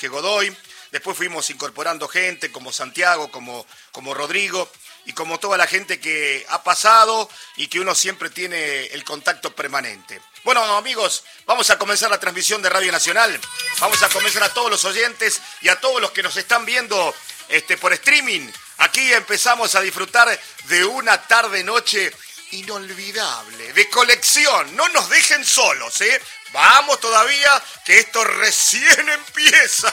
Jorge Godoy. Después fuimos incorporando gente como Santiago, como Rodrigo y como toda la gente que ha pasado y que uno siempre tiene el contacto permanente. Bueno, amigos, vamos a comenzar la transmisión de Radio Nacional. Vamos a comenzar a todos los oyentes y a todos los que nos están viendo por streaming. Aquí empezamos a disfrutar de una tarde-noche inolvidable, de colección. No nos dejen solos, ¿eh? Vamos todavía, que esto recién empieza.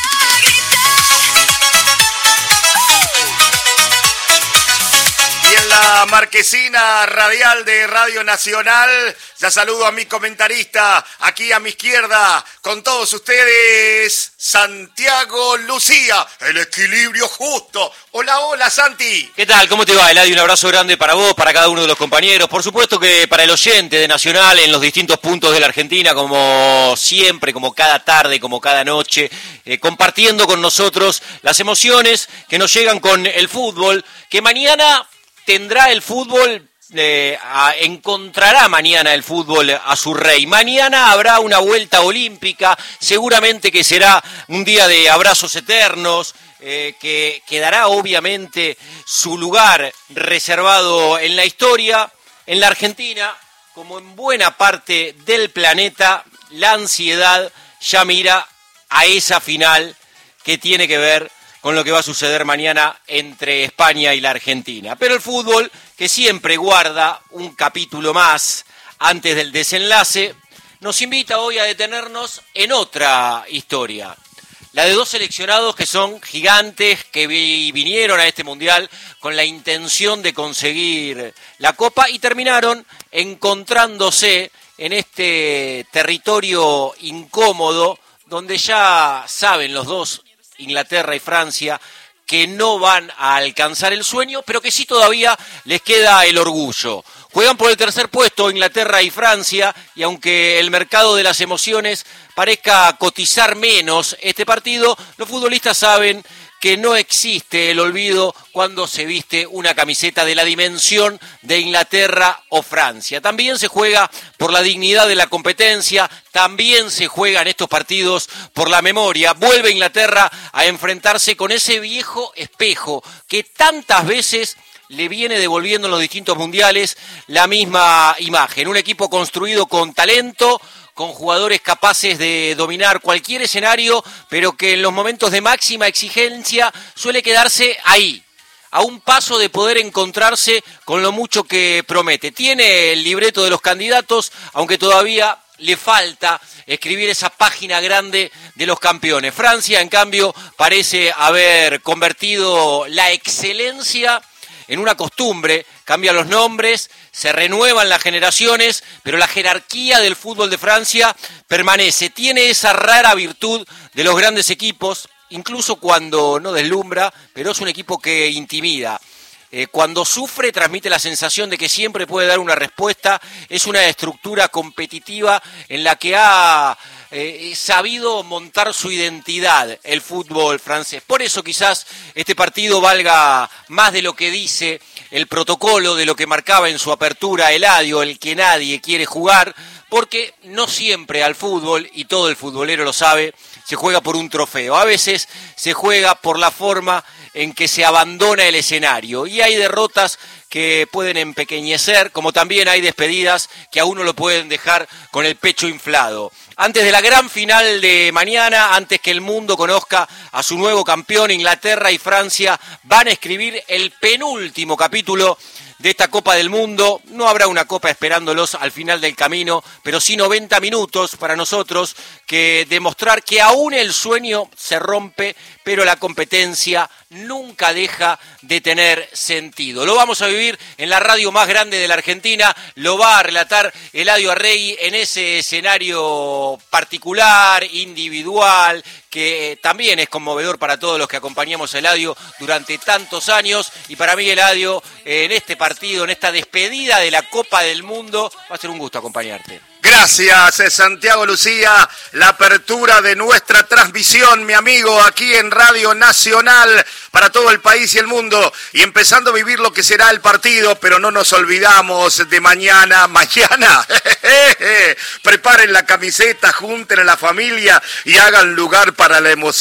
Y en la marquesina radial de Radio Nacional, ya saludo a mi comentarista, aquí a mi izquierda, con todos ustedes, Santiago Lucía, el equilibrio justo. Hola, hola, Santi. ¿Qué tal? ¿Cómo te va, Eladio? Un abrazo grande para vos, para cada uno de los compañeros. Por supuesto que para el oyente de Nacional en los distintos puntos de la Argentina, como siempre, como cada tarde, como cada noche, compartiendo con nosotros las emociones que nos llegan con el fútbol, que mañana tendrá el fútbol, encontrará mañana el fútbol a su rey. Mañana habrá una vuelta olímpica, seguramente que será un día de abrazos eternos, que quedará obviamente su lugar reservado en la historia. En la Argentina, como en buena parte del planeta, la ansiedad ya mira a esa final que tiene que ver con lo que va a suceder mañana entre España y la Argentina. Pero el fútbol, que siempre guarda un capítulo más antes del desenlace, nos invita hoy a detenernos en otra historia. La de dos seleccionados que son gigantes, que vinieron a este Mundial con la intención de conseguir la Copa y terminaron encontrándose en este territorio incómodo, donde ya saben los dos, Inglaterra y Francia, que no van a alcanzar el sueño, pero que sí todavía les queda el orgullo. Juegan por el tercer puesto Inglaterra y Francia, y aunque el mercado de las emociones parezca cotizar menos este partido, los futbolistas saben que no existe el olvido cuando se viste una camiseta de la dimensión de Inglaterra o Francia. También se juega por la dignidad de la competencia, también se juegan estos partidos por la memoria. Vuelve Inglaterra a enfrentarse con ese viejo espejo que tantas veces le viene devolviendo en los distintos mundiales la misma imagen. Un equipo construido con talento, con jugadores capaces de dominar cualquier escenario, pero que en los momentos de máxima exigencia suele quedarse ahí, a un paso de poder encontrarse con lo mucho que promete. Tiene el libreto de los candidatos, aunque todavía le falta escribir esa página grande de los campeones. Francia, en cambio, parece haber convertido la excelencia en una costumbre, cambian los nombres, se renuevan las generaciones, pero la jerarquía del fútbol de Francia permanece. Tiene esa rara virtud de los grandes equipos, incluso cuando no deslumbra, pero es un equipo que intimida. Cuando sufre, transmite la sensación de que siempre puede dar una respuesta. Es una estructura competitiva en la que ha sabido montar su identidad el fútbol francés. Por eso quizás este partido valga más de lo que dice el protocolo, de lo que marcaba en su apertura Eladio, el que nadie quiere jugar, porque no siempre al fútbol, y todo el futbolero lo sabe, se juega por un trofeo. A veces se juega por la forma en que se abandona el escenario, y hay derrotas que pueden empequeñecer, como también hay despedidas que a uno lo pueden dejar con el pecho inflado. Antes de la gran final de mañana, antes que el mundo conozca a su nuevo campeón, Inglaterra y Francia van a escribir el penúltimo capítulo de esta Copa del Mundo. No habrá una copa esperándolos al final del camino, pero sí 90 minutos para nosotros que demostrar que aún el sueño se rompe, pero la competencia nunca deja de tener sentido. Lo vamos a vivir en la radio más grande de la Argentina, lo va a relatar Eladio Arregui en ese escenario particular, individual, que también es conmovedor para todos los que acompañamos a Eladio durante tantos años, y para mí, Eladio, en este partido, en esta despedida de la Copa del Mundo, va a ser un gusto acompañarte. Gracias, Santiago Lucía. La apertura de nuestra transmisión, mi amigo, aquí en Radio Nacional para todo el país y el mundo. Y empezando a vivir lo que será el partido, pero no nos olvidamos de mañana. Mañana, preparen la camiseta, junten a la familia y hagan lugar para la emoción.